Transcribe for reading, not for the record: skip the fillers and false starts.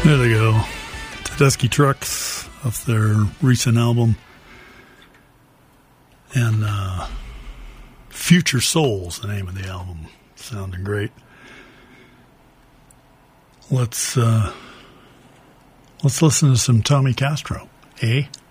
There they go. Tedeschi Trucks off their recent album. And Future Souls, the name of the album. Sounding great. Let's listen to some Tommy Castro. Eh?